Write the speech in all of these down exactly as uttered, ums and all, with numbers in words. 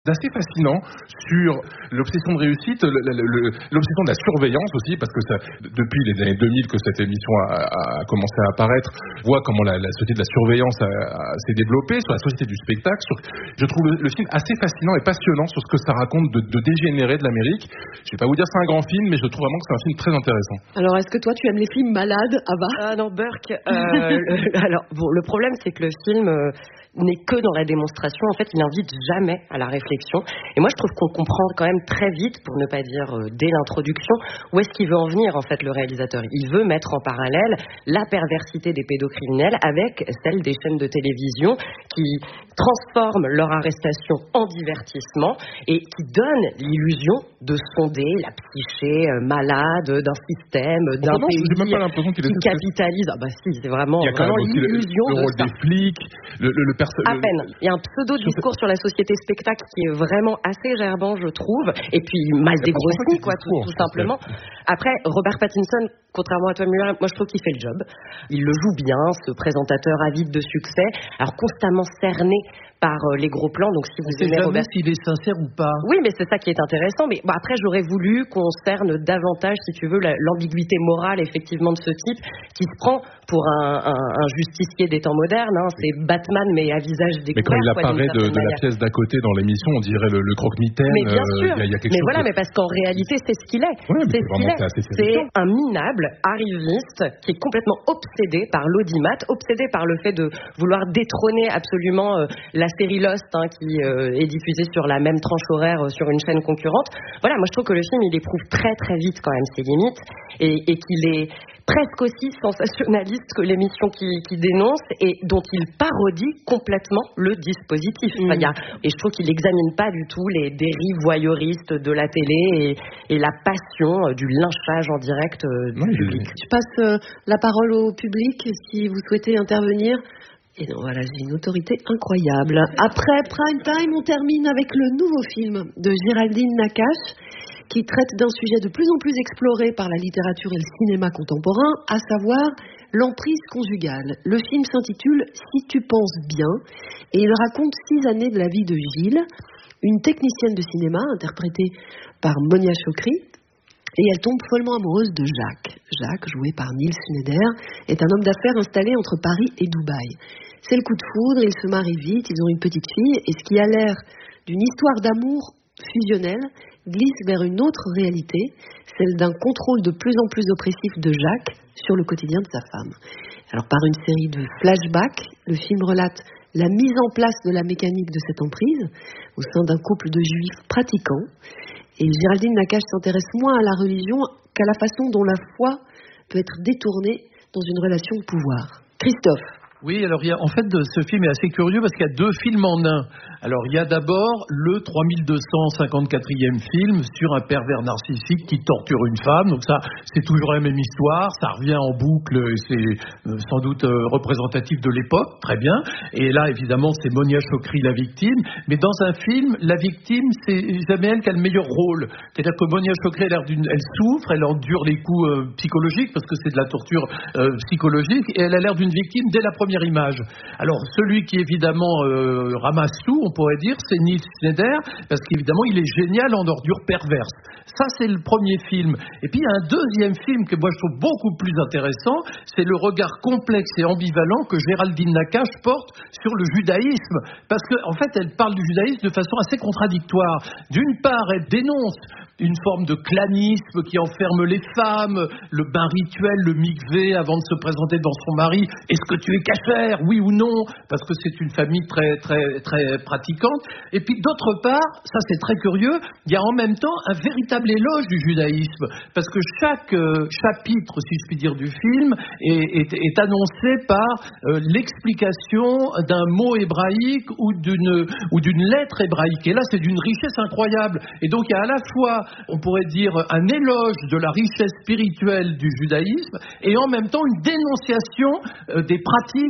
Assez fascinant sur l'obsession de réussite, le, le, le, l'obsession de la surveillance aussi, parce que ça, depuis les années deux mille que cette émission a, a commencé à apparaître, on voit comment la, la société de la surveillance a, a, s'est développée, sur la société du spectacle. Sur, je trouve le, le film assez fascinant et passionnant sur ce que ça raconte de, de dégénéré de l'Amérique. Je vais pas vous dire que c'est un grand film, mais je trouve vraiment que c'est un film très intéressant. Alors, est-ce que toi, tu aimes les films malades, Ava? Ah non, Burke. Euh, le, alors, bon, le problème, c'est que le film euh, n'est que dans la démonstration. En fait, il n'invite jamais à la réflexion. Et moi, je trouve qu'on comprend quand même très vite, pour ne pas dire euh, dès l'introduction, où est-ce qu'il veut en venir, en fait, le réalisateur. Il veut mettre en parallèle la perversité des pédocriminels avec celle des chaînes de télévision qui transforment leur arrestation en divertissement et qui donnent l'illusion de sonder la psyché euh, malade d'un système, d'un non, pays j'ai même pas l'impression qu'il qui est capitalise. Ah bah si, c'est vraiment, il y a quand vraiment même aussi l'illusion le, le de rôle ça. des flics, le, le, le perso- À le- peine. Il y a un pseudo-discours sur la société spectacle qui est vraiment assez gerbant, je trouve. Et puis mal dégrossi, quoi, tout, tout simplement. Après, Robert Pattinson, contrairement à Tom Muller, moi je trouve qu'il fait le job. Il le joue bien, ce présentateur avide de succès, alors constamment cerné par euh, les gros plans. Donc si vous C'est aimez jamais Robert, s'il est sincère ou pas. oui, mais c'est ça qui est intéressant. Mais bon, après, j'aurais voulu qu'on cerne davantage, si tu veux, la, l'ambiguïté morale, effectivement, de ce type, qui se prend pour un, un, un justicier des temps modernes. Hein. C'est Batman, mais à visage découvert. Mais quand il quoi, apparaît de, de la manière. pièce d'à côté dans l'émission, on dirait le, le croque-mitaine. Mais bien euh, sûr. Il y, y a quelque mais chose voilà, de... mais parce qu'en réalité, c'est ce qu'il est. Ouais, c'est c'est ce qu'il vraiment, est. c'est assez C'est séduisant. un minable arriviste qui est complètement obsédé par l'audimat, obsédé par le fait de vouloir détrôner absolument euh, la série Lost, hein, qui euh, est diffusée sur la même tranche horaire euh, sur une chaîne concurrente. Voilà, moi je trouve que le film il éprouve très très vite quand même ses limites et, et qu'il est presque aussi sensationnaliste que l'émission qui, qui dénonce et dont il parodie complètement le dispositif. Enfin, il y a, et je trouve qu'il n'examine pas du tout les dérives voyeuristes de la télé et, et la passion euh, du lynchage en direct euh, du Oui, public. Je passe euh, la parole au public si vous souhaitez intervenir. Et donc voilà, j'ai une autorité incroyable. Après Prime Time, on termine avec le nouveau film de Géraldine Nakache, qui traite d'un sujet de plus en plus exploré par la littérature et le cinéma contemporain, à savoir l'emprise conjugale. Le film s'intitule « Si tu penses bien » et il raconte six années de la vie de Gilles, une technicienne de cinéma interprétée par Monia Chokri, et elle tombe follement amoureuse de Jacques. Jacques, joué par Nils Schneider, est un homme d'affaires installé entre Paris et Dubaï. C'est le coup de foudre, ils se marient vite, ils ont une petite fille, et ce qui a l'air d'une histoire d'amour fusionnelle glisse vers une autre réalité, celle d'un contrôle de plus en plus oppressif de Jacques sur le quotidien de sa femme. Alors par une série de flashbacks, le film relate la mise en place de la mécanique de cette emprise au sein d'un couple de juifs pratiquants. Et Géraldine Nakache s'intéresse moins à la religion qu'à la façon dont la foi peut être détournée dans une relation de pouvoir. Christophe. Oui, alors il y a, en fait, de, ce film est assez curieux parce qu'il y a deux films en un. Alors il y a d'abord le trois mille deux cent cinquante-quatrième film sur un pervers narcissique qui torture une femme. Donc ça, c'est toujours la même histoire, ça revient en boucle et c'est euh, sans doute euh, représentatif de l'époque, très bien. Et là, évidemment, c'est Monia Chokri, la victime. Mais dans un film, la victime, c'est jamais elle qui a le meilleur rôle. C'est-à-dire que Monia Chokri, elle, a l'air d'une, elle souffre, elle endure les coups euh, psychologiques parce que c'est de la torture euh, psychologique et elle a l'air d'une victime dès la première image. Alors, celui qui évidemment euh, ramasse tout, on pourrait dire, c'est Nils Schneider, parce qu'évidemment, il est génial en ordure perverse. Ça, c'est le premier film. Et puis, il y a un deuxième film que moi, je trouve beaucoup plus intéressant, c'est le regard complexe et ambivalent que Géraldine Nakache porte sur le judaïsme. Parce qu'en en fait, elle parle du judaïsme de façon assez contradictoire. D'une part, elle dénonce une forme de clanisme qui enferme les femmes, le bain rituel, le mikvé avant de se présenter devant son mari. Est-ce que tu es cachère, oui ou non? Parce que c'est une famille très, très, très pratiquante. Et puis d'autre part, ça c'est très curieux, il y a en même temps un véritable éloge du judaïsme. Parce que chaque euh, chapitre, si je puis dire, du film est, est, est annoncé par euh, l'explication d'un mot hébraïque ou d'une, ou d'une lettre hébraïque. Et là, c'est d'une richesse incroyable. Et donc, il y a à la fois, on pourrait dire, un éloge de la richesse spirituelle du judaïsme et en même temps une dénonciation euh, des pratiques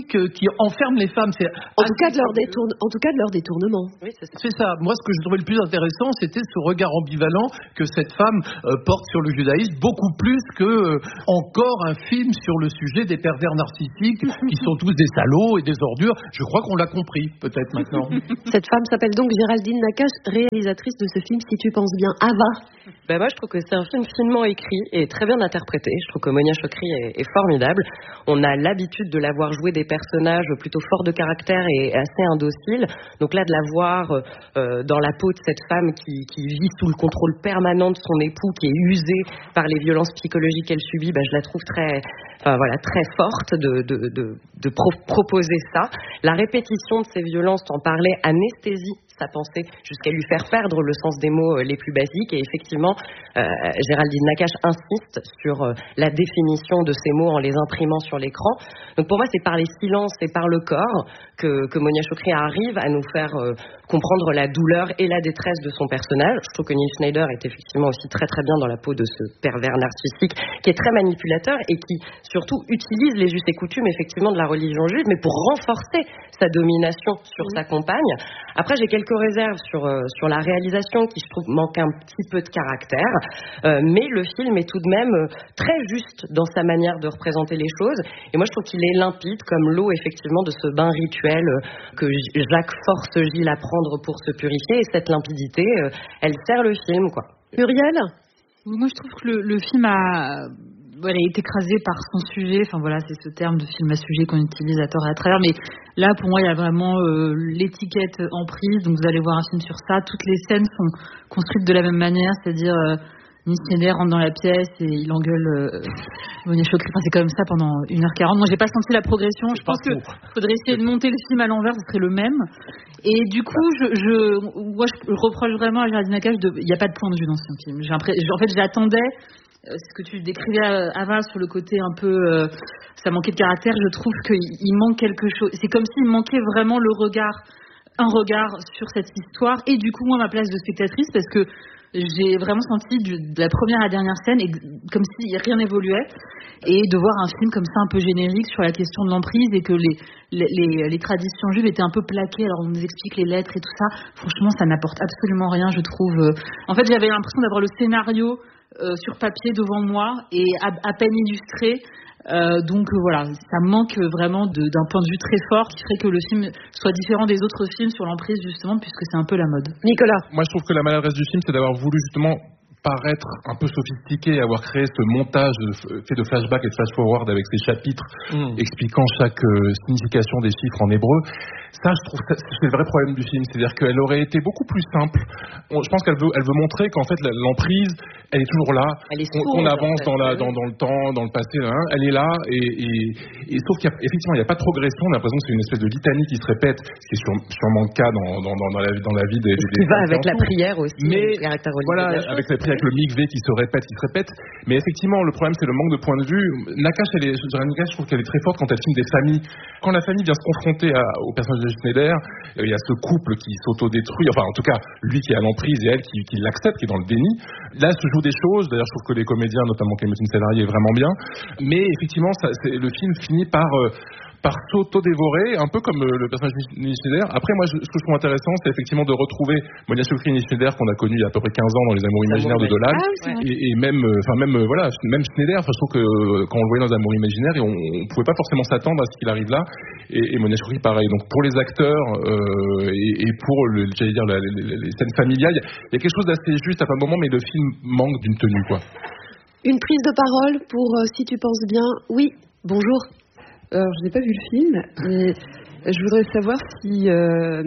narcissique qui enferme les femmes. C'est en, tout cas de leur détourne, en tout cas de leur détournement. Oui, c'est ça. C'est ça. Moi, ce que je trouvais le plus intéressant, c'était ce regard ambivalent que cette femme euh, porte sur le judaïsme, beaucoup plus que euh, encore un film sur le sujet des pervers narcissiques qui sont tous des salauds et des ordures. Je crois qu'on l'a compris, peut-être maintenant. Cette femme s'appelle donc Géraldine Nakache, réalisatrice de ce film Si tu penses bien. Ava. Ben moi, je trouve que c'est un film finement écrit et très bien interprété. Je trouve que Monia Chokri est, est formidable. On a l'habitude de la voir jouer des personnages plutôt forts de caractère et assez indociles. Donc là, de la voir euh, dans la peau de cette femme qui, qui vit sous le contrôle permanent de son époux, qui est usée par les violences psychologiques qu'elle subit, ben, je la trouve très, enfin voilà, très forte de, de, de, de pro- proposer ça. La répétition de ces violences, t'en parlais, anesthésie sa pensée jusqu'à lui faire perdre le sens des mots les plus basiques. Et effectivement, euh, Géraldine Nakache insiste sur euh, la définition de ces mots en les imprimant sur l'écran. Donc pour moi, c'est par les silences et par le corps que, que Monia Chokri arrive à nous faire euh, comprendre la douleur et la détresse de son personnage. Je trouve que Neil Schneider est effectivement aussi très très bien dans la peau de ce pervers narcissique qui est très manipulateur et qui surtout utilise les us et coutumes effectivement de la religion juive, mais pour renforcer sa domination sur mmh. sa compagne. Après, j'ai quelques réserves sur, euh, sur la réalisation qui, je trouve, manque un petit peu de caractère, euh, mais le film est tout de même euh, très juste dans sa manière de représenter les choses. Et moi, je trouve qu'il est limpide, comme l'eau, effectivement, de ce bain rituel euh, que Jacques force Gilles à prendre pour se purifier. Et cette limpidité, euh, elle sert le film, quoi. Muriel ? Moi, je trouve que le, le film a... Voilà, est écrasé par son sujet. Enfin voilà, c'est ce terme de film à sujet qu'on utilise à tort et à travers. Mais là, pour moi, il y a vraiment euh, l'étiquette emprise. Donc vous allez voir un film sur ça. Toutes les scènes sont construites de la même manière, c'est-à-dire euh, Neil Schneider rentre dans la pièce et il engueule euh, Monia Chokri. Enfin, c'est comme ça pendant une heure quarante. Moi, j'ai pas senti la progression. Je pense qu'il faudrait essayer de monter le film à l'envers, ce serait le même. Et du coup, je, je, moi, je reproche vraiment à Géraldine Nakache de, il n'y a pas de point de vue dans ce film. J'ai en fait, j'attendais. Ce que tu décrivais avant sur le côté un peu euh, ça manquait de caractère, je trouve qu'il manque quelque chose. C'est comme s'il manquait vraiment le regard, un regard sur cette histoire. Et du coup, moi, ma place de spectatrice, parce que j'ai vraiment senti du, de la première à la dernière scène et, comme si rien n'évoluait, et de voir un film comme ça un peu générique sur la question de l'emprise et que les, les, les, les traditions juives étaient un peu plaquées. Alors on nous explique les lettres et tout ça. Franchement, ça n'apporte absolument rien, je trouve. En fait, j'avais l'impression d'avoir le scénario Euh, sur papier devant moi et à, à peine illustré. Euh, donc euh, voilà, ça manque vraiment de, d'un point de vue très fort qui ferait que le film soit différent des autres films sur l'emprise justement, puisque c'est un peu la mode. Nicolas. Moi je trouve que la maladresse du film, c'est d'avoir voulu justement paraître un peu sophistiqué, avoir créé ce montage fait de flashback et de flash forward avec ces chapitres mmh. expliquant chaque euh, signification des chiffres en hébreu. Ça, je trouve que c'est le vrai problème du film, c'est-à-dire qu'elle aurait été beaucoup plus simple. On, je pense qu'elle veut, elle veut montrer qu'en fait l'emprise, elle est toujours là. Elle est sourde, on, on avance en fait, dans, la, dans, dans le temps, dans le passé, hein, elle est là. Et, et, et sauf qu'effectivement, il n'y a pas de progression. On a l'impression que c'est une espèce de litanie qui se répète, ce qui est sur, sûrement le cas dans, dans, dans, dans, la, dans la vie des. des qui va avec la prière aussi. Mais le caractère voilà, avec la prière, avec le mikvé qui se répète, qui se répète. Mais effectivement, le problème, c'est le manque de point de vue. Nakache, elle est, je dirais, Nakache, je trouve qu'elle est très forte quand elle filme des familles. Quand la famille vient se confronter à, au personnage de Schneider, il y a ce couple qui s'autodétruit, enfin en tout cas lui qui est à l'emprise et elle qui, qui l'accepte, qui est dans le déni. Là se jouent des choses, d'ailleurs je trouve que les comédiens, notamment Clémentine Sélarié, est vraiment bien, mais effectivement ça, c'est, le film finit par euh, par s'auto-dévorer, un peu comme euh, le personnage de Neil Schneider. Après, moi, je, ce que je trouve intéressant, c'est effectivement de retrouver Monia Chokri et Neil Schneider qu'on a connu il y a à peu près quinze ans dans Les Amours imaginaires de Dolan. Ah, oui, et, et même, enfin euh, même, euh, voilà, même Schneider. Je trouve que euh, quand on le voyait dans Amours imaginaires, et on, on pouvait pas forcément s'attendre à ce qu'il arrive là. Et, et Monia Chokri, pareil. Donc pour les acteurs euh, et, et pour, le, j'allais dire, la, les, les scènes familiales, il y, y a quelque chose d'assez juste à un moment, mais le film manque d'une tenue, quoi. Une prise de parole pour euh, Si tu penses bien. Oui, bonjour. Alors, je n'ai pas vu le film, mais je voudrais savoir si euh,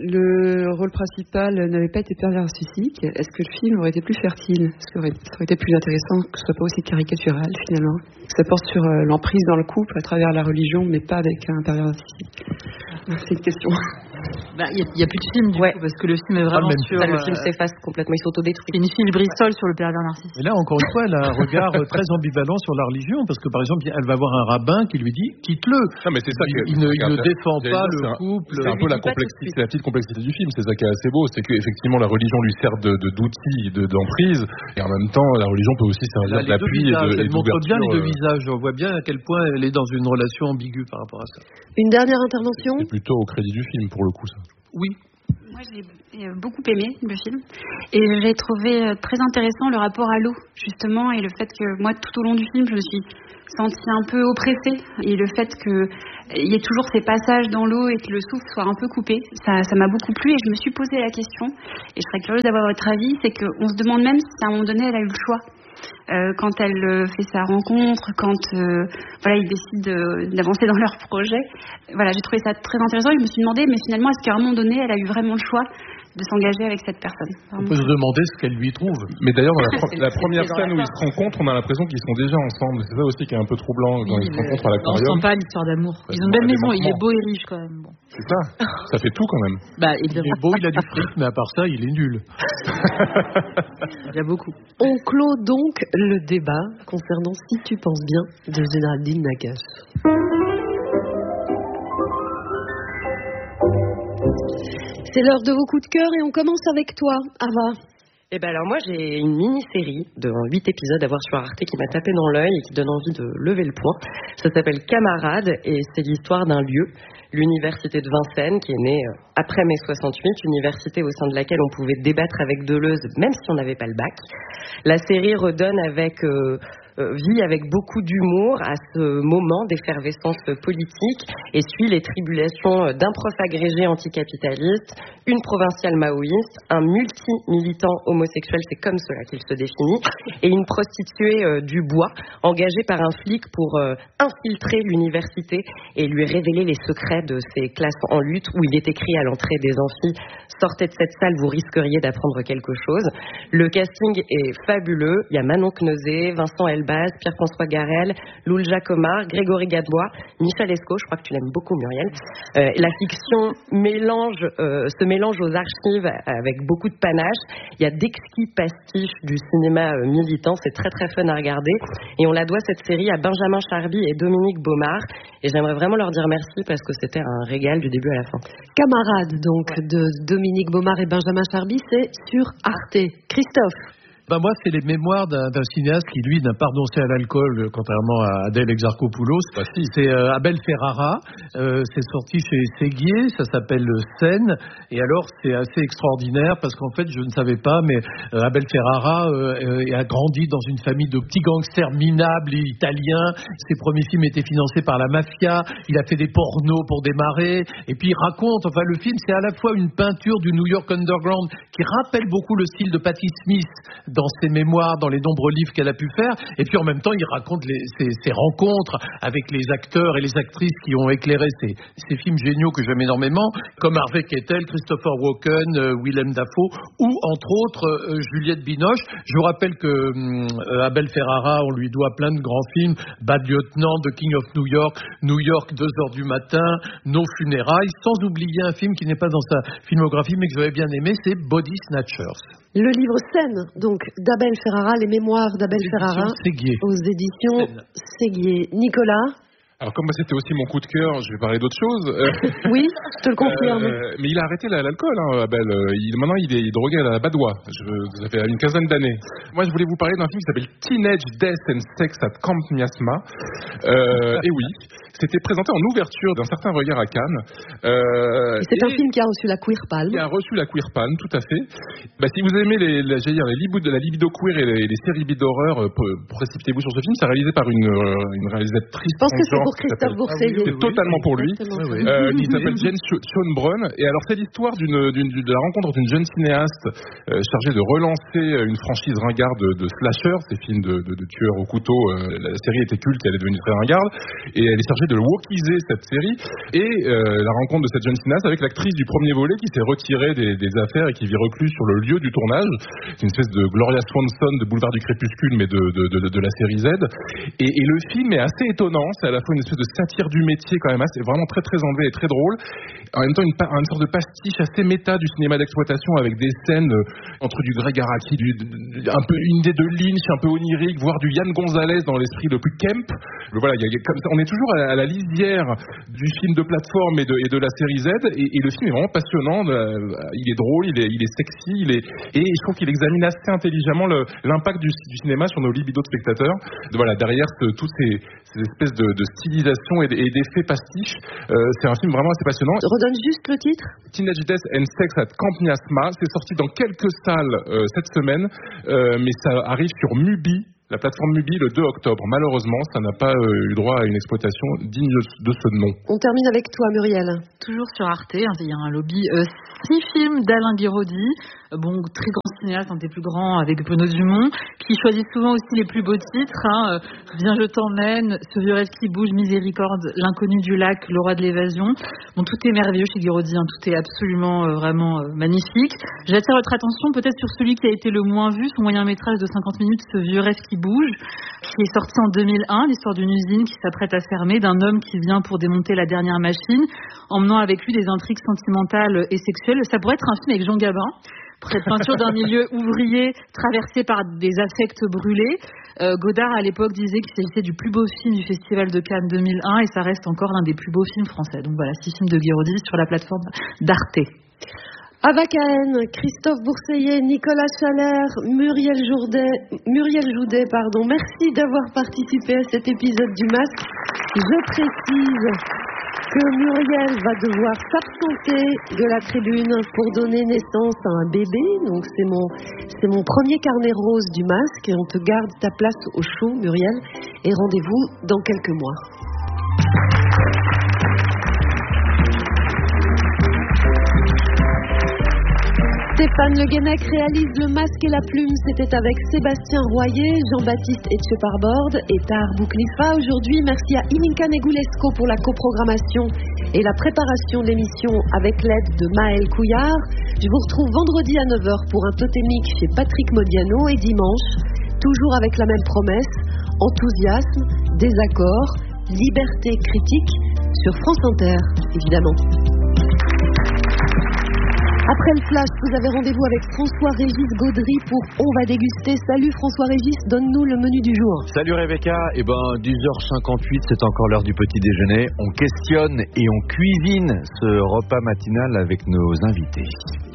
le rôle principal n'avait pas été pervers narcissique. Est-ce que le film aurait été plus fertile ? Est-ce que ça aurait été plus intéressant que ce soit pas aussi caricatural, finalement ? Ça porte sur euh, l'emprise dans le couple à travers la religion, mais pas avec un pervers narcissique. C'est une question. Bah, il n'y a, a plus de film du ouais. coup, parce que le film est vraiment ah, sur... Ça, le euh, film s'efface complètement, il s'autodétruit. C'est une fille Bristol sur le pervers narcissique. Et là, encore une fois, elle a un regard très ambivalent sur la religion, parce que par exemple, elle va voir un rabbin qui lui dit quitte-le. Non, mais c'est ça il, que, il ne, il ne regarde, défend pas le c'est un, couple. C'est un peu la complexité, c'est la petite complexité du film. C'est ça qui est assez beau, c'est qu'effectivement la religion lui sert de, de d'outil, de, d'emprise, et en même temps la religion peut aussi servir d'appui et de. Elle montre bien les deux euh... visages. On voit bien à quel point elle est dans une relation ambiguë par rapport à ça. Une dernière intervention. C'est plutôt au crédit du film pour le coup ça. Oui. Moi, j'ai beaucoup aimé le film et j'ai trouvé très intéressant le rapport à l'eau, justement, et le fait que moi, tout au long du film, je me suis sentie un peu oppressée, et le fait qu'il y ait toujours ces passages dans l'eau et que le souffle soit un peu coupé, ça, ça m'a beaucoup plu, et je me suis posé la question, et je serais curieuse d'avoir votre avis, c'est qu'on se demande même si à un moment donné, elle a eu le choix. Euh, quand elle euh, fait sa rencontre, quand euh, voilà, ils décident de, d'avancer dans leur projet. Voilà, j'ai trouvé ça très intéressant et je me suis demandé, mais finalement, est-ce qu'à un moment donné, elle a eu vraiment le choix de s'engager avec cette personne? On peut se demander ce qu'elle lui trouve. Mais d'ailleurs, dans la, pro- la première scène où ils se rencontrent, on a l'impression qu'ils sont déjà ensemble. C'est ça aussi qui est un peu troublant quand oui, ils se rencontrent à l'aquarium. On sent pas l'histoire d'amour. Ils ont une belle maison, il est beau et riche quand même. Bon. C'est ça, ça fait tout quand même. Bah, il est beau, il a du fric, mais à part ça, il est nul. Il y a beaucoup. On clôt donc le débat concernant Si tu penses bien de Géraldine Nakache. C'est l'heure de vos coups de cœur et on commence avec toi, Ava. Eh ben alors moi j'ai une mini-série de huit épisodes à voir sur Arte qui m'a tapé dans l'œil et qui donne envie de lever le poing. Ça s'appelle Camarades et c'est l'histoire d'un lieu, l'université de Vincennes, qui est née après mai soixante-huit, université au sein de laquelle on pouvait débattre avec Deleuze même si on n'avait pas le bac. La série redonne avec... Euh, Euh, vit avec beaucoup d'humour à ce moment d'effervescence politique et suit les tribulations d'un prof agrégé anticapitaliste, une provinciale maoïste, un multi-militant homosexuel, c'est comme cela qu'il se définit, et une prostituée euh, du bois engagée par un flic pour euh, infiltrer l'université et lui révéler les secrets de ces classes en lutte où il est écrit à l'entrée des amphis « Sortez de cette salle, vous risqueriez d'apprendre quelque chose ». Le casting est fabuleux, il y a Manon Kneuzé, Vincent Elbaz, Pierre-François Garel, Loul Jacomard, Grégory Gadebois, Michel Escaut, je crois que tu l'aimes beaucoup Muriel. Euh, la fiction mélange, euh, se mélange aux archives avec beaucoup de panache. Il y a d'exquis pastiches du cinéma euh, militant, c'est très très fun à regarder. Et on la doit cette série à Benjamin Charby et Dominique Baumard. Et j'aimerais vraiment leur dire merci parce que c'était un régal du début à la fin. Camarades donc ouais. de Dominique Baumard et Benjamin Charby, c'est sur Arte. Christophe. Ben moi, c'est les mémoires d'un, d'un cinéaste qui, lui, n'a pas renoncé à l'alcool, contrairement à Adèle Exarchopoulos. Bah, si. C'est euh, Abel Ferrara. Euh, c'est sorti chez Séguier. Ça s'appelle Seine. Et alors, c'est assez extraordinaire parce qu'en fait, je ne savais pas, mais euh, Abel Ferrara euh, a grandi dans une famille de petits gangsters minables italiens. Ses premiers films étaient financés par la mafia. Il a fait des pornos pour démarrer. Et puis, il raconte, enfin, le film, c'est à la fois une peinture du New York Underground qui rappelle beaucoup le style de Patti Smith dans ses mémoires, dans les nombreux livres qu'elle a pu faire, et puis en même temps, il raconte les, ses, ses rencontres avec les acteurs et les actrices qui ont éclairé ces, ces films géniaux que j'aime énormément, comme Harvey Keitel, Christopher Walken, euh, Willem Dafoe, ou entre autres euh, Juliette Binoche. Je vous rappelle que euh, Abel Ferrara, on lui doit plein de grands films, Bad Lieutenant, The King of New York, New York, deux heures du matin, Nos funérailles, sans oublier un film qui n'est pas dans sa filmographie, mais que j'avais bien aimé, c'est Body Snatchers. Le livre Seine, donc, d'Abel Ferrara, les mémoires d'Abel Ferrara, Séguier. Aux éditions Seine. Séguier. Nicolas? Alors comme c'était aussi mon coup de cœur, je vais parler d'autre chose. Oui, je te le confirme. Euh, mais il a arrêté la, l'alcool, hein, Abel. Il, maintenant, il est, il est drogué à la badoie. Je, ça fait une quinzaine d'années. Moi, je voulais vous parler d'un film qui s'appelle Teenage Death and Sex at Camp Miasma. Euh, et oui, c'était présenté en ouverture d'un certain regard à Cannes. Euh, c'est un film qui a reçu la Queer Palm. Qui a reçu la Queer Palm, tout à fait. Bah, si vous aimez les, la, dire, les libido, la libido queer et les, les séries B d'horreur, euh, précipitez-vous sur ce film. C'est réalisé par une, euh, une réalisatrice. Je pense que c'est pour Christophe Bourseillet. C'est totalement pour lui. Oui, oui. Euh, qui s'appelle Jane Schoenbrunn. Et alors, c'est l'histoire d'une, d'une, de la rencontre d'une jeune cinéaste euh, chargée de relancer une franchise ringarde de, de slasher, ces films de, de, de tueurs au couteau. Euh, la série était culte et elle est devenue très ringarde. Et elle est chargée de wokiser cette série. Et euh, la rencontre de cette jeune cinéaste avec l'actrice du premier volet qui s'est retirée des, des affaires et qui vit recluse sur le lieu du tournage. C'est une espèce de Gloria Swanson de Boulevard du Crépuscule, mais de, de, de, de la série Z. Et, et le film est assez étonnant. C'est à la fois une espèce de satire du métier quand même, assez, vraiment très très enlevé et très drôle. En même temps, une, une sorte de pastiche assez méta du cinéma d'exploitation avec des scènes euh, entre du Greg Araki, du, du, un peu une idée de Lynch, un peu onirique, voire du Yann Gonzalez dans l'esprit le plus camp. Voilà, y a, y a, comme ça, on est toujours à, à la lisière du film de plateforme et de, et de la série Z, et, et le film est vraiment passionnant. Il est drôle, il est, il est sexy, il est, et je trouve qu'il examine assez intelligemment le, l'impact du, du cinéma sur nos libidos de spectateurs. Voilà, derrière ce, toutes ces, ces espèces de, de stylisation et, et d'effets pastiches, euh, c'est un film vraiment assez passionnant. Redonne juste le titre. Teenage Death and Sex at Camp Miasma. C'est sorti dans quelques salles euh, cette semaine, euh, mais ça arrive sur Mubi. La plateforme Mubi le deux octobre. Malheureusement, ça n'a pas euh, eu droit à une exploitation digne de ce nom. On termine avec toi, Muriel. Toujours sur Arte, hein, il y a un lobby. Euh, six films d'Alain Guiraudy, euh, bon, très grand cinéaste, un des plus grands avec Bruno Dumont, qui choisit souvent aussi les plus beaux titres. Hein, euh, Viens, je t'emmène, Ce vieux rêve qui bouge, Miséricorde, L'inconnu du lac, Le roi de l'évasion. Bon, tout est merveilleux chez Guiraudy, hein, tout est absolument euh, vraiment euh, magnifique. J'attire votre attention peut-être sur celui qui a été le moins vu, son moyen métrage de cinquante minutes, Ce vieux rêve qui bouge, qui est sorti en deux mille un, l'histoire d'une usine qui s'apprête à fermer, d'un homme qui vient pour démonter la dernière machine, emmenant avec lui des intrigues sentimentales et sexuelles. Ça pourrait être un film avec Jean Gabin, pour cette peinture d'un milieu ouvrier traversé par des affects brûlés. Euh, Godard, à l'époque, disait qu'il s'agissait du plus beau film du Festival de Cannes deux mille un, et ça reste encore l'un des plus beaux films français. Donc voilà, six films de Guiraudy sur la plateforme d'Arte. Ava Cahen, Christophe Bourseillet, Nicolas Chalère, Muriel Joudet, Muriel Joudet, pardon. Merci d'avoir participé à cet épisode du Masque. Je précise que Muriel va devoir s'absenter de la tribune pour donner naissance à un bébé. Donc c'est mon, c'est mon premier carnet rose du Masque, et on te garde ta place au chaud, Muriel. Et rendez-vous dans quelques mois. Stéphane Le Guenec réalise Le Masque et la Plume. C'était avec Sébastien Royer, Jean-Baptiste Etcheparbord et Tahar Bouklifa. Aujourd'hui, merci à Iminka Negulesco pour la coprogrammation et la préparation de l'émission avec l'aide de Maël Couillard. Je vous retrouve vendredi à neuf heures pour un totémique chez Patrick Modiano, et dimanche, toujours avec la même promesse, enthousiasme, désaccord, liberté critique sur France Inter, évidemment. Après le flash, vous avez rendez-vous avec François-Régis Gaudry pour On va déguster. Salut François-Régis, donne-nous le menu du jour. Salut Rebecca, eh ben dix heures cinquante-huit, c'est encore l'heure du petit déjeuner. On questionne et on cuisine ce repas matinal avec nos invités.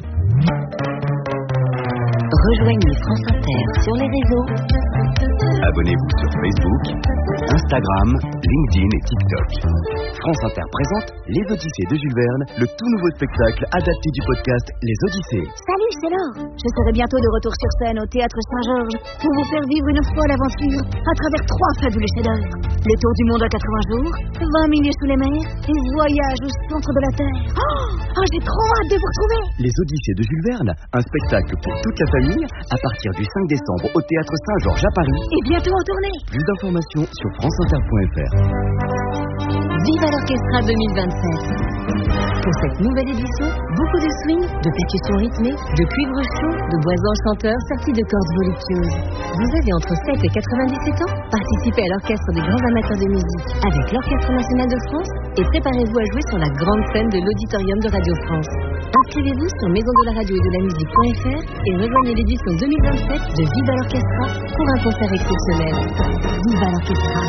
Rejoignez France Inter sur les réseaux. Abonnez-vous sur Facebook, Instagram, LinkedIn et TikTok. France Inter présente Les Odyssées de Jules Verne, le tout nouveau spectacle adapté du podcast Les Odyssées. Salut, c'est Laure. Je serai bientôt de retour sur scène au Théâtre Saint-Georges pour vous faire vivre une folle aventure à travers trois fabuleux chefs-d'œuvre. Le tour du monde en quatre-vingts jours, vingt milieux sous les mers et voyage au centre de la Terre. Oh, oh, j'ai trop hâte de vous retrouver. Les Odyssées de Jules Verne, un spectacle pour toute la famille à partir du cinq décembre au Théâtre Saint-Georges à Paris. Et bientôt en tournée. Plus d'informations sur france inter point f r. Viva l'Orchestra deux mille vingt-sept. Pour cette nouvelle édition, beaucoup de swing, de percussions rythmées, de cuivre chaud, de bois enchanteurs sortis de cordes voluptueuses. Vous avez entre sept et quatre-vingt-dix-sept ans? Participez à l'orchestre des grands amateurs de musique avec l'Orchestre National de France et préparez-vous à jouer sur la grande scène de l'Auditorium de Radio France. Inscrivez-vous sur maison de la radio et de la musique point f r et rejoignez l'édition deux mille vingt-sept de Viva l'Orchestra pour un concert exceptionnel. Viva l'Orchestra.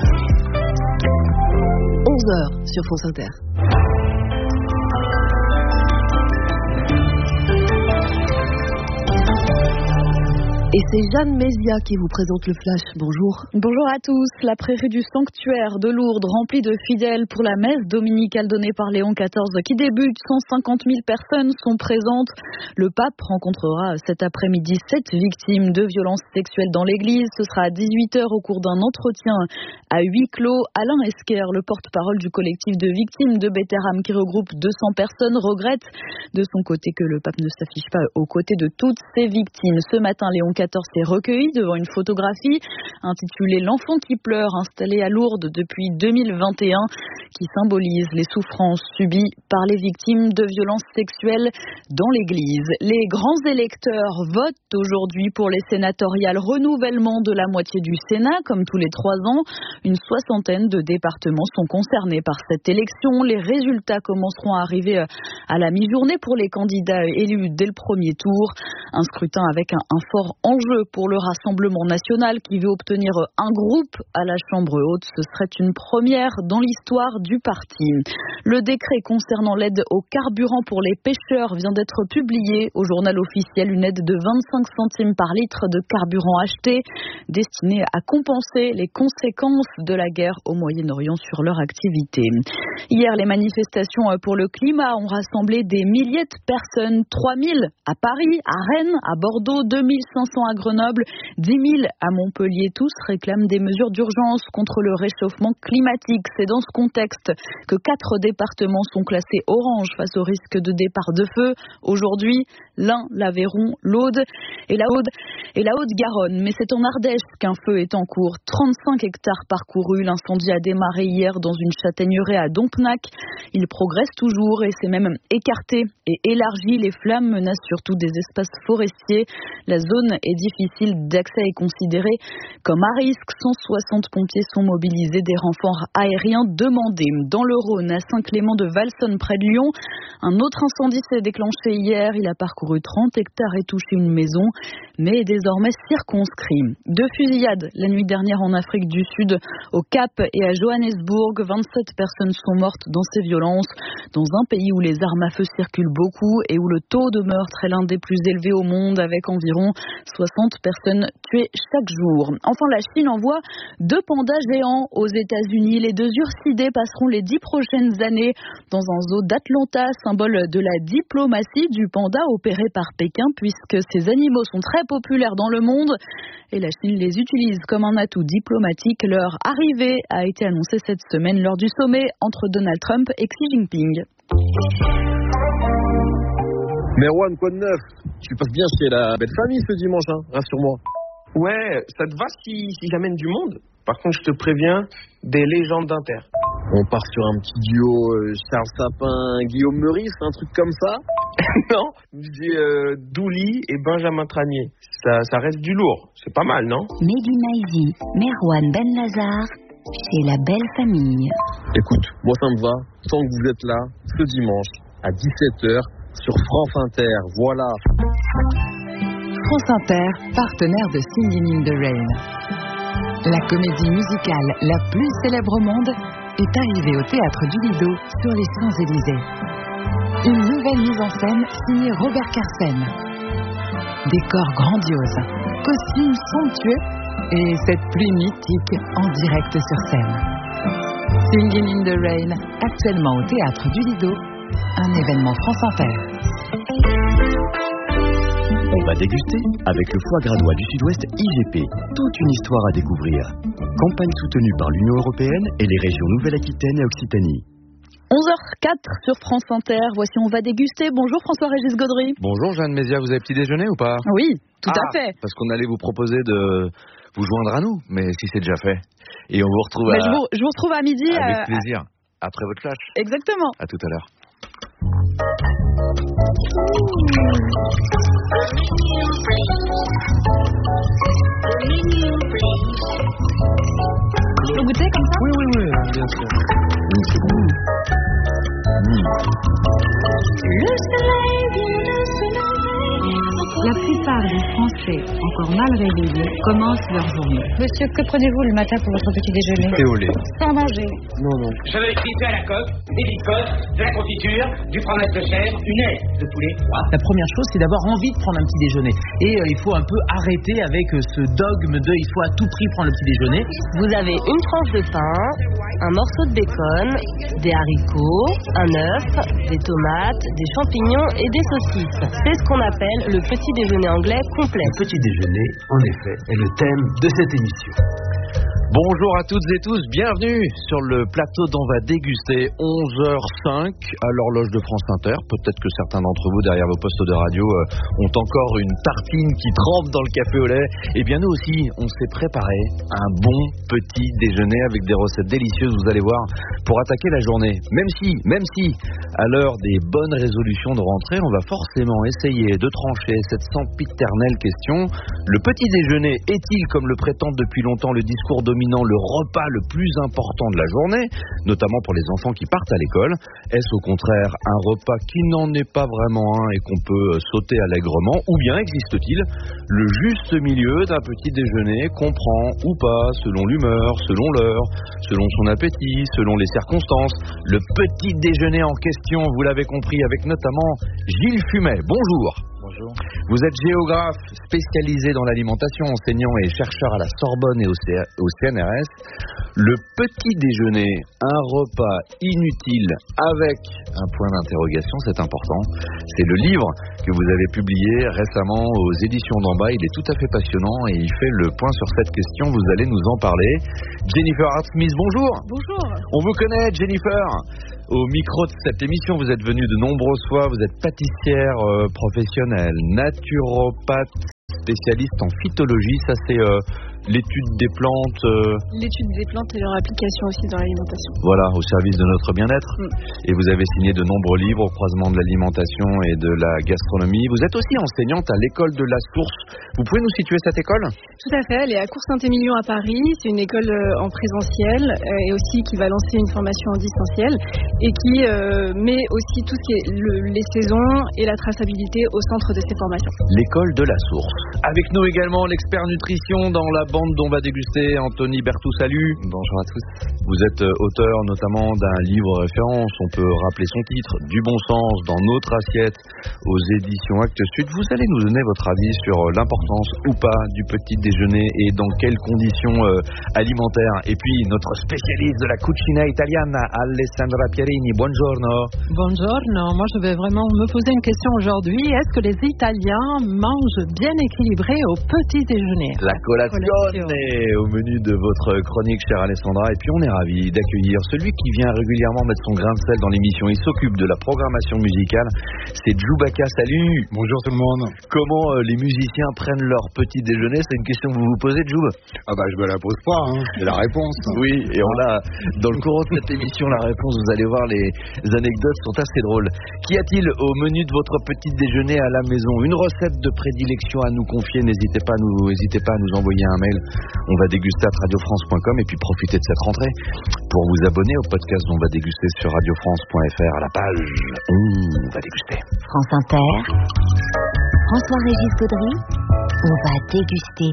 onze heures sur France Inter. Et c'est Jeanne Mézia qui vous présente le Flash. Bonjour. Bonjour à tous. La prairie du sanctuaire de Lourdes remplie de fidèles pour la messe dominicale donnée par Léon quatorze qui débute. cent cinquante mille personnes sont présentes. Le pape rencontrera cet après-midi sept victimes de violences sexuelles dans l'église. Ce sera à dix-huit heures au cours d'un entretien à huis clos. Alain Esquer, le porte-parole du collectif de victimes de Betterham qui regroupe deux cents personnes, regrette de son côté que le pape ne s'affiche pas aux côtés de toutes ces victimes. Ce matin, Léon quatorze s'est recueilli devant une photographie intitulée « L'enfant qui pleure » installée à Lourdes depuis deux mille vingt et un qui symbolise les souffrances subies par les victimes de violences sexuelles dans l'église. Les grands électeurs votent aujourd'hui pour les sénatoriales, renouvellement de la moitié du Sénat comme tous les trois ans. Une soixantaine de départements sont concernés par cette élection. Les résultats commenceront à arriver à la mi-journée pour les candidats élus dès le premier tour. Un scrutin avec un, un fort enjeu pour le Rassemblement national qui veut obtenir un groupe à la Chambre haute. Ce serait une première dans l'histoire du parti. Le décret concernant l'aide au carburant pour les pêcheurs vient d'être publié au journal officiel. Une aide de vingt-cinq centimes par litre de carburant acheté destinée à compenser les conséquences de la guerre au Moyen-Orient sur leur activité. Hier, les manifestations pour le climat ont rassemblé des milliers de personnes. trois mille à Paris, à Rennes, à Bordeaux, deux mille cinq cents à Grenoble, dix mille à Montpellier. Tous réclament des mesures d'urgence contre le réchauffement climatique. C'est dans ce contexte que quatre départements sont classés orange face au risque de départ de feu. Aujourd'hui, l'Ain, l'Aveyron, l'Aude et la Aude et la Haute-Garonne. Mais c'est en Ardèche qu'un feu est en cours. trente-cinq hectares parcourus. L'incendie a démarré hier dans une châtaigneraie à Dompnac. Il progresse toujours et s'est même écarté et élargi. Les flammes menacent surtout des espaces forestiers. La zone est difficile d'accès et considérée comme à risque. cent soixante pompiers sont mobilisés, des renforts aériens demandés. Dans le Rhône, à Saint-Clément de Valsonne, près de Lyon, un autre incendie s'est déclenché hier. Il a parcouru trente hectares et touché une maison, mais est désormais circonscrit. Deux fusillades la nuit dernière en Afrique du Sud, au Cap et à Johannesburg. vingt-sept personnes sont mortes dans ces violences, dans un pays où les armes à feu circulent beaucoup et où le taux de meurtre est l'un des plus élevés au monde, avec environ soixante personnes tuées chaque jour. Enfin, la Chine envoie deux pandas géants aux États-Unis. Les deux ursidés passeront les dix prochaines années dans un zoo d'Atlanta, symbole de la diplomatie du panda opéré par Pékin, puisque ces animaux sont très populaires dans le monde et la Chine les utilise comme un atout diplomatique. Leur arrivée a été annoncée cette semaine lors du sommet entre Donald Trump et Xi Jinping. Merwan, quoi de neuf? Tu passes bien chez la belle famille ce dimanche, hein, rassure-moi. Ouais, ça te va si, si j'amène du monde? Par contre, je te préviens, des légendes d'Inter. On part sur un petit duo euh, Charles Sapin, Guillaume Meurice, un truc comme ça? Non, je dis euh, Douli et Benjamin Tranier. Ça, ça reste du lourd, c'est pas mal, non? Mehdi Maizi, Merwan Ben Lazar, chez la belle famille. Écoute, moi ça me va, tant que vous êtes là, ce dimanche, à dix-sept heures, sur France Inter, voilà. France Inter, partenaire de Singing in the Rain. La comédie musicale la plus célèbre au monde est arrivée au Théâtre du Lido sur les Champs-Élysées. Une nouvelle mise en scène signée Robert Carsen. Décor grandiose, costumes somptueux et cette pluie mythique en direct sur scène. Singing in the Rain, actuellement au Théâtre du Lido, un événement France Inter. On va déguster avec le foie gras du Sud-Ouest I G P. Toute une histoire à découvrir. Campagne soutenue par l'Union européenne et les régions Nouvelle-Aquitaine et Occitanie. onze heures quatre sur France Inter. Voici On va déguster. Bonjour François-Régis Gaudry. Bonjour Jeanne Mézia, vous avez petit déjeuner ou pas? Oui, tout ah, à fait. Parce qu'on allait vous proposer de vous joindre à nous, mais si c'est déjà fait. Et on vous retrouve mais à... je, vous, je vous retrouve à midi. Avec euh, plaisir. Après votre flash. Exactement. À tout à l'heure. Je peux goûter comme ça? Oui, oui, oui, bien sûr. Mmh, c'est bon. Mmh. Le soleil vient de se lever. La plupart des Français, encore mal réveillés, commencent leur journée. Monsieur, que prenez-vous le matin pour votre petit déjeuner? Et au lait. Sans manger. Non, non. Je veux écrire à la coque, des biscottes, de la confiture, du fromage de chèvre, une aile de poulet. La première chose, c'est d'avoir envie de prendre un petit déjeuner. Et euh, il faut un peu arrêter avec euh, ce dogme de il faut à tout prix prendre le petit déjeuner. Vous avez une tranche de pain, un morceau de bacon, des haricots, un œuf, des tomates, des champignons et des saucisses. C'est ce qu'on appelle le petit déjeuner anglais complet. Le petit déjeuner, en effet, est le thème de cette émission. Bonjour à toutes et tous, bienvenue sur le plateau d'On va déguster. Onze heures cinq à l'horloge de France Inter. Peut-être que certains d'entre vous derrière vos postes de radio euh, ont encore une tartine qui trempe dans le café au lait. Eh bien nous aussi, on s'est préparé un bon petit déjeuner avec des recettes délicieuses, vous allez voir, pour attaquer la journée. Même si, même si, à l'heure des bonnes résolutions de rentrée, on va forcément essayer de trancher cette sempiternelle question. Le petit déjeuner est-il, comme le prétend depuis longtemps le discours dominant, le repas le plus important de la journée, notamment pour les enfants qui partent à l'école? Est-ce au contraire un repas qui n'en est pas vraiment un et qu'on peut sauter allègrement? Ou bien existe-t-il le juste milieu d'un petit déjeuner qu'on prend ou pas, selon l'humeur, selon l'heure, selon son appétit, selon les circonstances? Le petit déjeuner en question, vous l'avez compris, avec notamment Gilles Fumet. Bonjour. Bonjour. Vous êtes géographe spécialisé dans l'alimentation, enseignant et chercheur à la Sorbonne et au, C- au C N R S. Le petit déjeuner, un repas inutile avec un point d'interrogation, c'est important. C'est le livre que vous avez publié récemment aux éditions d'en bas. Il est tout à fait passionnant et il fait le point sur cette question. Vous allez nous en parler. Jennifer Hart-Smith, bonjour. Bonjour. On vous connaît, Jennifer. Au micro de cette émission, vous êtes venue de nombreuses fois. Vous êtes pâtissière euh, professionnelle, naturopathe, spécialiste en phytologie. Ça, c'est euh, l'étude des plantes. Euh... L'étude des plantes et leur application aussi dans l'alimentation. Voilà, au service de notre bien-être. Mm. Et vous avez signé de nombreux livres au croisement de l'alimentation et de la gastronomie. Vous êtes aussi enseignante à l'école de la Source. Vous pouvez nous situer cette école? Tout à fait, elle est à Cours-Saint-Émilion à Paris. C'est une école euh, en présentiel euh, et aussi qui va lancer une formation en distanciel et qui euh, met aussi tout ce qui est le, les saisons et la traçabilité au centre de ces formations. L'école de la Source. Avec nous également l'expert nutrition dans la bande d'On va déguster, Anthony Berthoud. Salut. Bonjour à tous. Vous êtes auteur notamment d'un livre référence, on peut rappeler son titre, Du bon sens dans notre assiette, aux éditions Actes Sud. Vous allez nous donner votre avis sur l'importance ou pas du petit déjeuner et dans quelles conditions euh, alimentaires. Et puis notre spécialiste de la cucina italiana, Alessandra Pierini. Buongiorno. Buongiorno. Moi, je vais vraiment me poser une question aujourd'hui. Est-ce que les Italiens mangent bien équilibré au petit déjeuner? La colazione au menu de votre chronique, chère Alessandra. Et puis on est ravis d'accueillir celui qui vient régulièrement mettre son grain de sel dans l'émission. Il s'occupe de la programmation musicale. C'est Djoubaka. Salut. Bonjour tout le monde. Comment euh, les musiciens prennent leur petit déjeuner? C'est une question que vous vous posez, Djoub? Ah bah je me la pose pas, hein. C'est la réponse. Oui, et on a dans le courant de cette émission la réponse. Vous allez voir, les anecdotes sont assez drôles. Qu'y a-t-il au menu de votre petit déjeuner à la maison? Une recette de prédilection à nous confier? N'hésitez pas à nous, n'hésitez pas à nous envoyer un mail. On va déguster à radio france point com et puis profitez de cette rentrée pour vous abonner au podcast On va déguster sur radio france point f r à la page On va déguster. France Inter, François-Régis Gaudry, on va déguster.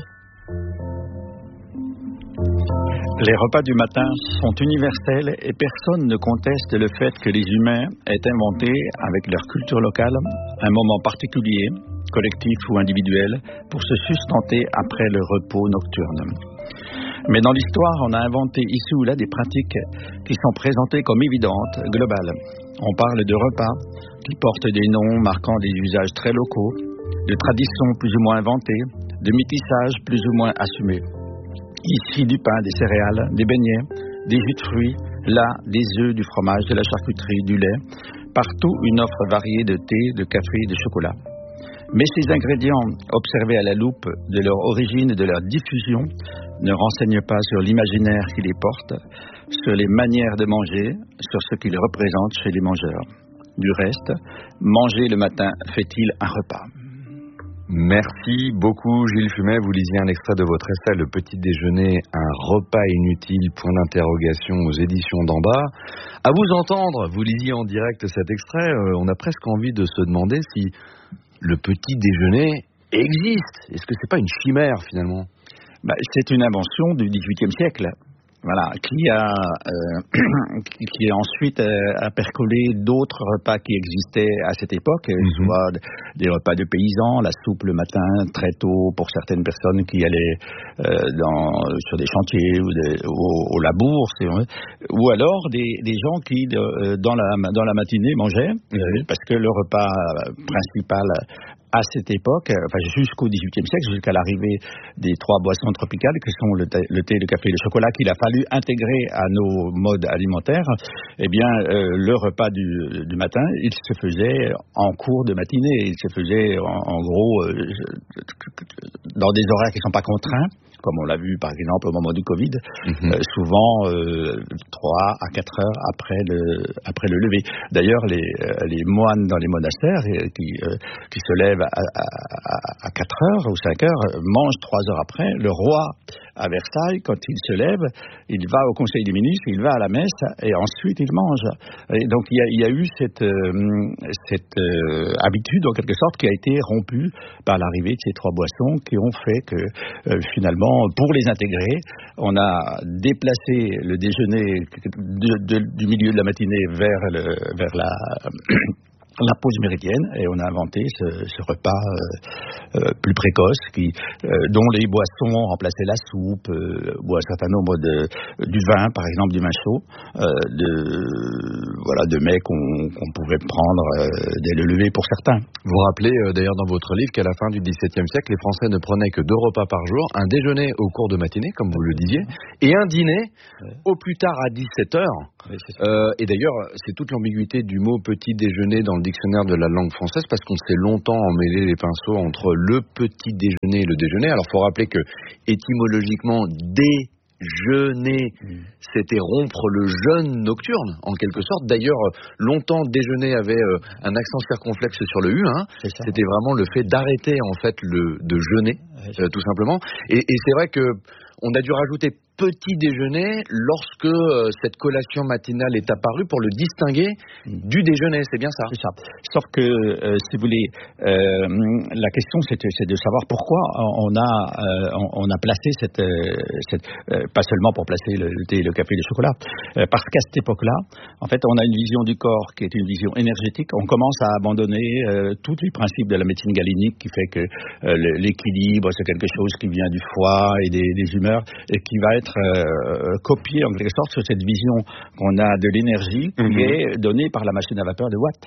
Les repas du matin sont universels et personne ne conteste le fait que les humains aient inventé, avec leur culture locale, un moment particulier, collectif ou individuel, pour se sustenter après le repos nocturne. Mais dans l'histoire, on a inventé ici ou là des pratiques qui sont présentées comme évidentes, globales. On parle de repas qui portent des noms marquant des usages très locaux, de traditions plus ou moins inventées, de métissages plus ou moins assumés. Ici, du pain, des céréales, des beignets, des jus de fruits, là, des œufs, du fromage, de la charcuterie, du lait. Partout, une offre variée de thé, de café, de chocolat. Mais ces ingrédients, observés à la loupe de leur origine et de leur diffusion, ne renseignent pas sur l'imaginaire qui les porte, sur les manières de manger, sur ce qu'ils représentent chez les mangeurs. Du reste, manger le matin fait-il un repas ? Merci beaucoup Gilles Fumet. Vous lisiez un extrait de votre essai Le petit déjeuner, un repas inutile, point d'interrogation, aux éditions d'en bas. À vous entendre, vous lisiez en direct cet extrait, euh, on a presque envie de se demander si le petit déjeuner existe. Est-ce que c'est pas une chimère finalement ? Bah, c'est une invention du dix-huitième siècle. Voilà, qui a euh, qui a ensuite euh, a percolé d'autres repas qui existaient à cette époque, mm-hmm. soit des repas de paysans, la soupe le matin très tôt pour certaines personnes qui allaient euh, dans sur des chantiers ou des, au, au labour, c'est vrai, ou alors des, des gens qui de, dans la dans la matinée mangeaient mm-hmm. euh, parce que le repas principal à cette époque, enfin jusqu'au dix-huitième siècle, jusqu'à l'arrivée des trois boissons tropicales, que sont le thé, le thé, le café et le chocolat, qu'il a fallu intégrer à nos modes alimentaires, eh bien, euh, le repas du, du matin, il se faisait en cours de matinée. Il se faisait, en, en gros, euh, dans des horaires qui ne sont pas contraints, comme on l'a vu par exemple au moment du Covid, mmh. euh, souvent euh, trois à quatre heures après le, après le lever. D'ailleurs, les, les moines dans les monastères euh, qui, euh, qui se lèvent à, à, à quatre heures ou cinq heures mangent trois heures après. Le roi à Versailles, quand il se lève, il va au Conseil des ministres, il va à la messe et ensuite il mange. Et donc il y a, il y a eu cette, euh, cette euh, habitude en quelque sorte qui a été rompue par l'arrivée de ces trois boissons qui ont fait que euh, finalement, pour les intégrer, on a déplacé le déjeuner de, de, du milieu de la matinée vers, le, vers la... la pause méridienne, et on a inventé ce, ce repas euh, euh, plus précoce qui, euh, dont les boissons remplaçaient la soupe euh, ou un certain nombre de du vin, par exemple du vin chaud, euh, de voilà de mets qu'on, qu'on pouvait prendre euh, dès le lever pour certains. Vous rappelez euh, d'ailleurs dans votre livre qu'à la fin du dix-septième siècle, les Français ne prenaient que deux repas par jour, un déjeuner au cours de matinée, comme vous le disiez, et un dîner ouais. au plus tard à dix-sept heures. Oui, euh, et d'ailleurs, c'est toute l'ambiguïté du mot petit déjeuner dans le dictionnaire de la langue française, parce qu'on s'est longtemps emmêlé les pinceaux entre le petit déjeuner et le déjeuner. Alors, il faut rappeler que, étymologiquement, déjeuner, mmh. c'était rompre le jeûne nocturne, en quelque sorte. D'ailleurs, longtemps, déjeuner avait euh, un accent circonflexe sur le U. Hein. C'était vraiment le fait d'arrêter, en fait, le, de jeûner, euh, tout simplement. Et, et c'est vrai que on a dû rajouter petit déjeuner lorsque euh, cette collation matinale est apparue pour le distinguer mmh. du déjeuner, c'est bien ça. C'est ça. Sauf que, euh, si vous voulez, euh, la question c'est, c'est de savoir pourquoi on a, euh, on, on a placé cette, euh, cette euh, pas seulement pour placer le, le thé, le café et le chocolat, euh, parce qu'à cette époque-là, en fait, on a une vision du corps qui est une vision énergétique. On commence à abandonner euh, tous les principes de la médecine galénique qui fait que euh, l'équilibre c'est quelque chose qui vient du foie et des, des humeurs et qui va être Euh, copié en quelque sorte sur cette vision qu'on a de l'énergie qui mmh. est donnée par la machine à vapeur de Watt.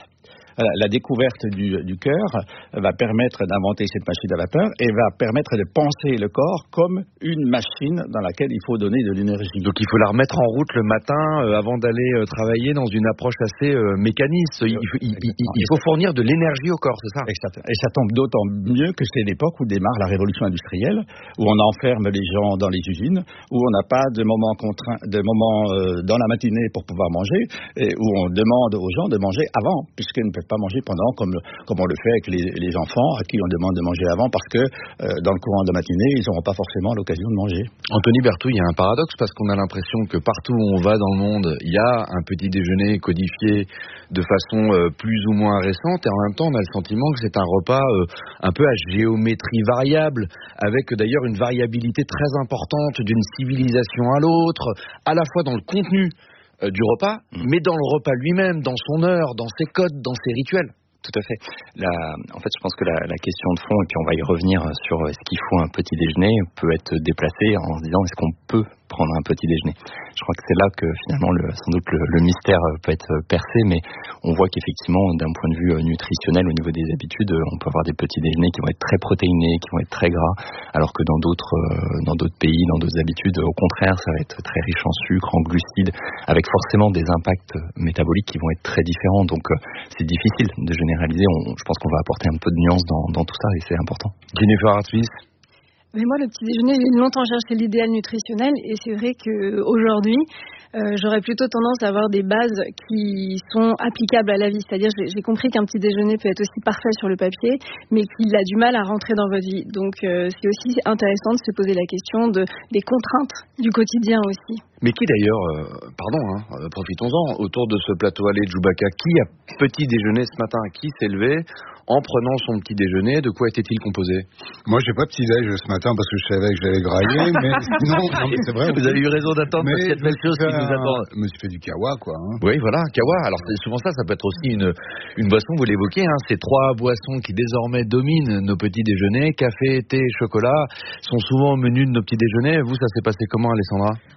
La découverte du, du cœur va permettre d'inventer cette machine à vapeur et va permettre de penser le corps comme une machine dans laquelle il faut donner de l'énergie. Donc il faut la remettre en route le matin euh, avant d'aller euh, travailler dans une approche assez euh, mécaniste. Il, il, il, il faut fournir de l'énergie au corps, c'est ça ? Exact. Et ça tombe d'autant mieux que c'est l'époque où démarre la révolution industrielle, où on enferme les gens dans les usines, où on n'a pas de moment contraint, de moment euh, dans la matinée pour pouvoir manger, et où on demande aux gens de manger avant, puisqu'ils ne peuvent pas manger pendant, comme, comme on le fait avec les, les enfants à qui on demande de manger avant parce que euh, dans le courant de la matinée, ils n'auront pas forcément l'occasion de manger. Anthony Berthoud, il y a un paradoxe parce qu'on a l'impression que partout où on va dans le monde, il y a un petit déjeuner codifié de façon euh, plus ou moins récente et en même temps, on a le sentiment que c'est un repas euh, un peu à géométrie variable avec d'ailleurs une variabilité très importante d'une civilisation à l'autre, à la fois dans le contenu Euh, du repas, mmh. mais dans le repas lui-même, dans son heure, dans ses codes, dans ses rituels. Tout à fait. La, en fait, je pense que la, la question de fond, et puis on va y revenir sur est-ce qu'il faut un petit déjeuner, peut être déplacée en se disant est-ce qu'on peut prendre un petit déjeuner. Je crois que c'est là que finalement, le, sans doute, le, le mystère peut être percé, mais on voit qu'effectivement, d'un point de vue nutritionnel, au niveau des habitudes, on peut avoir des petits déjeuners qui vont être très protéinés, qui vont être très gras, alors que dans d'autres, dans d'autres pays, dans d'autres habitudes, au contraire, ça va être très riche en sucre, en glucides, avec forcément des impacts métaboliques qui vont être très différents. Donc, c'est difficile de généraliser. On, je pense qu'on va apporter un peu de nuance dans, dans tout ça, et c'est important. Jennifer Hartwig. Mais moi, le petit déjeuner, j'ai longtemps cherché l'idéal nutritionnel et c'est vrai qu'aujourd'hui, euh, j'aurais plutôt tendance à avoir des bases qui sont applicables à la vie. C'est-à-dire, j'ai, j'ai compris qu'un petit déjeuner peut être aussi parfait sur le papier, mais qu'il a du mal à rentrer dans votre vie. Donc, euh, c'est aussi intéressant de se poser la question de, des contraintes du quotidien aussi. Mais qui d'ailleurs, euh, pardon, hein, euh, profitons-en, autour de ce plateau allé de Chewbacca, qui a petit déjeuner ce matin, qui s'est levé en prenant son petit déjeuner, de quoi était-il composé ? Moi, j'ai pas petit déj ce matin parce que je savais que j'allais grailler, mais non, non, mais c'est vrai. Vous avez eu raison d'attendre parce qu'il y a de belles choses qui nous attendent. Je me suis fait du kawa, quoi. Hein. Oui, voilà, kawa. Alors, c'est souvent ça, ça peut être aussi une, une boisson, vous l'évoquez, hein, ces trois boissons qui désormais dominent nos petits déjeuners, café, thé, chocolat, sont souvent au menu de nos petits déjeuners. Vous, ça s'est passé comment, Alessandra ? Bah, moi, je me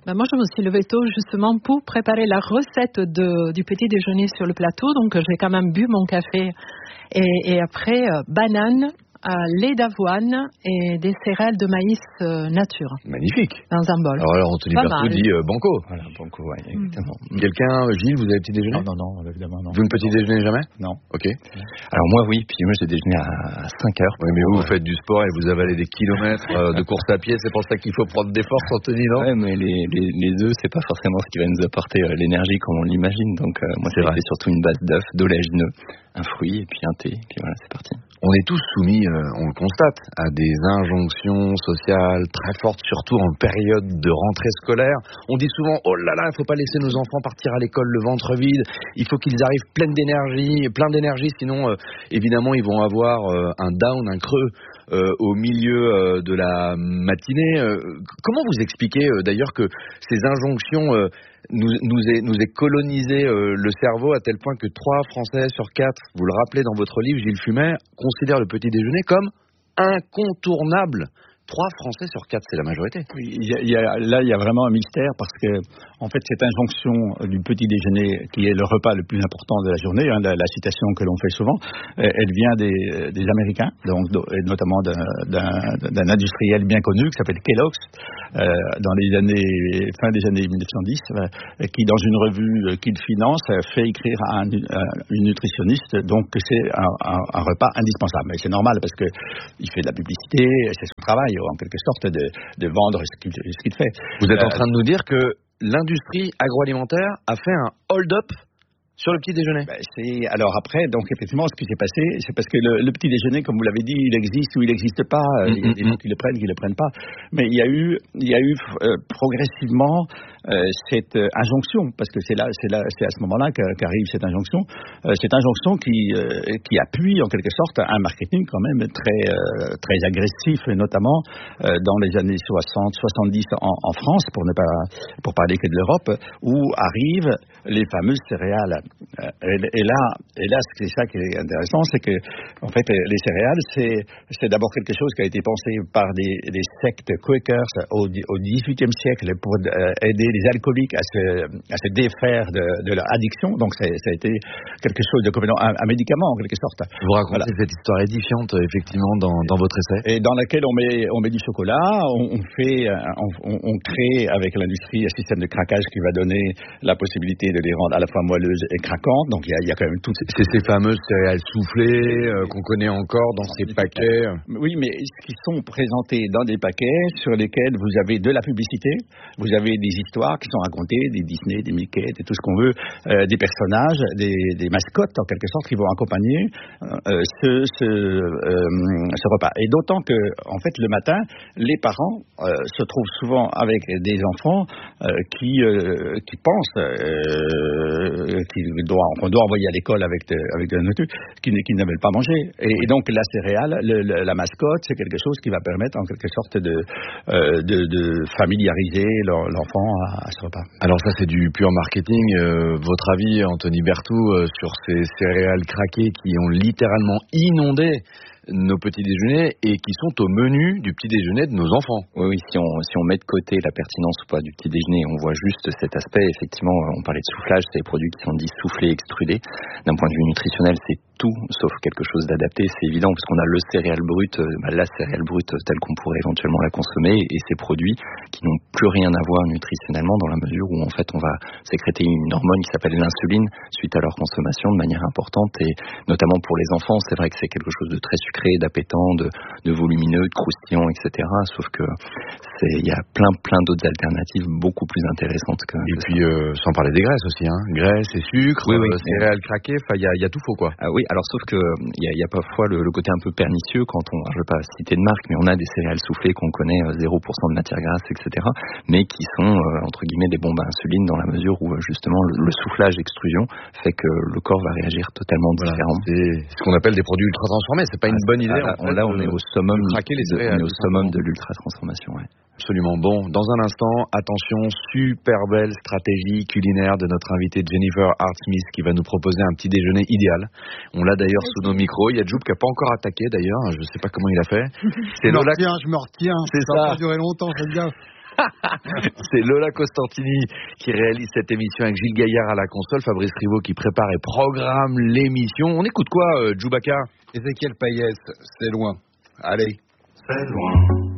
suis levée tôt justement pour préparer la recette de, du petit déjeuner sur le plateau. Donc, j'ai quand même bu mon café. Et, et après, euh, banane, euh, lait d'avoine et des céréales de maïs euh, nature. Magnifique. Dans un bol. Alors là, Anthony Berthaud dit euh, banco. Voilà, banco, ouais, exactement. Mmh. Quelqu'un, Gilles, vous avez petit déjeuner? Non, non, non, évidemment, non. Vous ne petit déjeuner jamais? Non. Ok. Alors moi, oui, puis moi, j'ai déjeuné à cinq heures. Oui, mais vous, vous faites du sport et vous avalez des kilomètres euh, de course à pied, c'est pour ça qu'il faut prendre des forces, Anthony, non? Ouais, mais les, les, les œufs, c'est pas forcément ce qui va nous apporter euh, l'énergie comme on l'imagine. Donc, euh, moi, c'est surtout une base d'œufs, d'oléagineux, un fruit et puis un thé. Et puis voilà, c'est parti. On est tous soumis, euh, on le constate, à des injonctions sociales très fortes, surtout en période de rentrée scolaire. On dit souvent, oh là là, il ne faut pas laisser nos enfants partir à l'école le ventre vide, il faut qu'ils arrivent pleins d'énergie, plein d'énergie, sinon, euh, évidemment, ils vont avoir euh, un down, un creux euh, au milieu euh, de la matinée. Euh, comment vous expliquez euh, d'ailleurs que ces injonctions euh, nous, nous, aient, nous aient colonisé euh, le cerveau à tel point que trois Français sur quatre, vous le rappelez dans votre livre, Gilles Fumet, considèrent le petit déjeuner comme incontournable. Trois Français sur quatre, c'est la majorité. Oui, il y a, il y a, là, il y a vraiment un mystère parce que, en fait, cette injonction du petit déjeuner, qui est le repas le plus important de la journée, hein, la, la citation que l'on fait souvent, elle vient des, des Américains, donc, et notamment d'un, d'un, d'un industriel bien connu qui s'appelle Kellogg's, euh, dans les années, fin des années mille neuf cent dix, euh, qui, dans une revue qu'il finance, fait écrire à, un, à une nutritionniste, donc, que c'est un, un, un repas indispensable. Mais c'est normal parce que il fait de la publicité, c'est son travail, en quelque sorte, de, de vendre ce qu'il, ce qu'il fait. Vous êtes euh, en train de nous dire que l'industrie agroalimentaire a fait un hold-up sur le petit déjeuner. Ben, c'est, alors après, donc effectivement, ce qui s'est passé, c'est parce que le, le petit déjeuner, comme vous l'avez dit, il existe ou il n'existe pas. Mm-hmm. Il y a des gens qui le prennent, qui ne le prennent pas. Mais il y a eu, il y a eu euh, progressivement euh, cette euh, injonction, parce que c'est là, c'est là, c'est à ce moment-là qu'arrive cette injonction, euh, cette injonction qui, euh, qui appuie en quelque sorte un marketing quand même très, euh, très agressif, notamment euh, dans les années soixante, soixante-dix en, en France, pour ne pas, pour parler que de l'Europe, où arrivent les fameuses céréales. Et, et là, et là, c'est ça qui est intéressant, c'est que, en fait, les céréales, c'est, c'est d'abord quelque chose qui a été pensé par des, des sectes Quakers au, au dix-huitième siècle pour euh, aider les alcooliques à se, à se défaire de, de leur addiction. Donc, c'est, ça a été quelque chose de complètement un, un médicament en quelque sorte. Vous racontez voilà. cette histoire édifiante, effectivement, dans, dans votre essai. Et dans laquelle on met, on met du chocolat, on, on fait, on, on crée avec l'industrie un système de craquage qui va donner la possibilité de les rendre à la fois moelleuses et craquantes. Donc il y a, il y a quand même toutes ces... C'est ces fameuses céréales soufflées euh, qu'on connaît encore dans ces paquets. Oui, mais qui sont présentés dans des paquets sur lesquels vous avez de la publicité, vous avez des histoires qui sont racontées, des Disney, des Mickey, et tout ce qu'on veut, euh, des personnages, des, des mascottes en quelque sorte qui vont accompagner euh, ce, ce, euh, ce repas. Et d'autant que, en fait, le matin, les parents euh, se trouvent souvent avec des enfants euh, qui, euh, qui pensent euh, qu'ils doivent, qu'on doit envoyer à l'école avec de, avec de la nourriture, qui, qui ne veulent pas manger. Et, et donc, la céréale, le, le, la mascotte, c'est quelque chose qui va permettre, en quelque sorte, de, euh, de, de familiariser leur, l'enfant à, à ce repas. Alors ça, c'est du pur marketing. Euh, votre avis, Anthony Berthaud, euh, sur ces céréales craquées qui ont littéralement inondé nos petits déjeuners et qui sont au menu du petit déjeuner de nos enfants. Oui, oui, si on, si on met de côté la pertinence ou pas du petit déjeuner, on voit juste cet aspect. Effectivement, on parlait de soufflage, c'est des produits qui sont dits soufflés, extrudés. D'un point de vue nutritionnel, c'est tout sauf quelque chose d'adapté, c'est évident, parce qu'on a le céréale brute, bah, la céréale brute telle qu'on pourrait éventuellement la consommer, et ces produits qui n'ont plus rien à voir nutritionnellement dans la mesure où en fait on va sécréter une hormone qui s'appelle l'insuline suite à leur consommation de manière importante, et notamment pour les enfants, c'est vrai que c'est quelque chose de très sucré, d'appétant, de, de volumineux, de croustillant, et cetera. Sauf que c'est, il y a plein plein d'autres alternatives beaucoup plus intéressantes que. Et puis euh, sans parler des graisses aussi, hein, graisses et sucre, oui, oui, euh, céréales craquées, enfin il y a, y a tout faux quoi. Ah oui. Alors sauf que il y a, y a parfois le, le côté un peu pernicieux quand on, je ne veux pas citer de marque, mais on a des céréales soufflées qu'on connaît zéro pour cent de matière grasse, et cetera, mais qui sont euh, entre guillemets des bombes à insuline dans la mesure où justement le, le soufflage extrusion fait que le corps va réagir totalement voilà, différemment. C'est ce qu'on appelle des produits ultra transformés. C'est pas une ah, bonne idée. Ah, en fait, là, on est au summum, de, les céréales, on est au summum de l'ultra transformation. Ouais. Absolument. Bon, dans un instant, attention, super belle stratégie culinaire de notre invitée Jennifer Hart-Smith qui va nous proposer un petit déjeuner idéal. On l'a d'ailleurs sous nos micros. Il y a Joub qui n'a pas encore attaqué d'ailleurs. Je ne sais pas comment il a fait. C'est je me retiens, je me retiens. C'est ça. Ça va durer longtemps, faites gaffe. C'est Lola Costantini qui réalise cette émission avec Gilles Gaillard à la console, Fabrice Rivaud qui prépare et programme l'émission. On écoute quoi, euh, Djoubaka? Ézéchiel Payès, c'est loin. Allez. C'est loin.